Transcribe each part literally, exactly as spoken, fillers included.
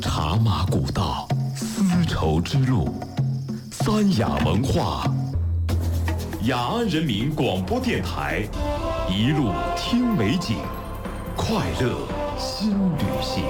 茶马古道，丝绸之路，三雅文化，雅安人民广播电台，一路听美景，快乐新旅行。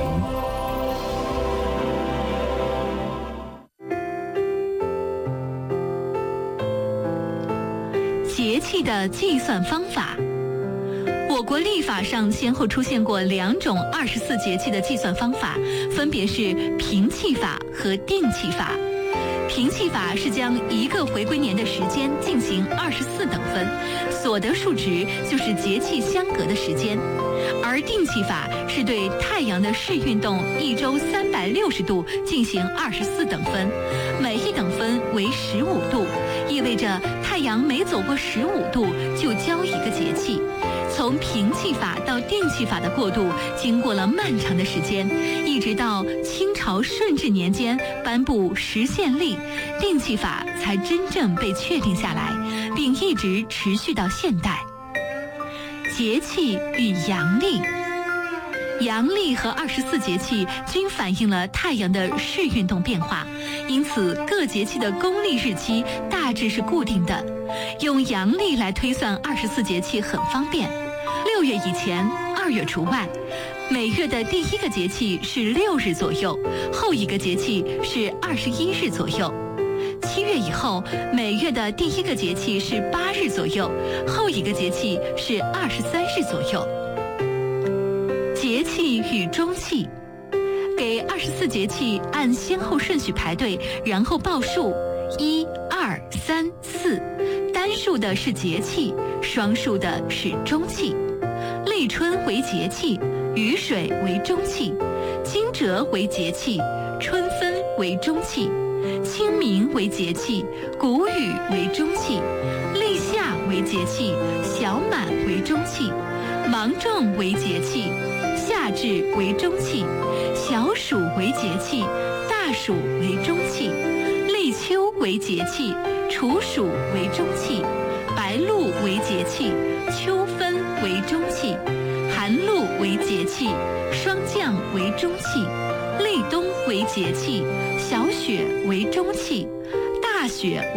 节气的计算方法。我国历法上先后出现过两种二十四节气的计算方法，分别是平气法和定气法。平气法是将一个回归年的时间进行二十四等分，所得数值就是节气相隔的时间；而定气法是对太阳的视运动一周三百六十度进行二十四等分，每一等分为十五度，意味着太阳每走过十五度就交一个节气。从平气法到定气法的过渡经过了漫长的时间，一直到清朝顺治年间颁布实宪历，定气法才真正被确定下来，并一直持续到现代。节气与阳历。阳历和二十四节气均反映了太阳的视运动变化，因此各节气的公历日期大致是固定的。用阳历来推算二十四节气很方便，六月以前，二月除外。每月的第一个节气是六日左右，后一个节气是二十一日左右。七月以后，每月的第一个节气是八日左右，后一个节气是二十三日左右。节气与中气。给二十四节气按先后顺序排队，然后报数，一、二、三、四。单数的是节气，双数的是中气。立春为节气，雨水为中气，惊蛰为节气，春分为中气，清明为节气，谷雨为中气，立夏为节气，小满为中气，芒种为节气，夏至为中气，小暑为节气，大暑为中气，立秋为节气，处暑为中气，白露为节气，秋分为中气，寒露为节气，霜降为中气，立冬为节气，小雪为中气，大雪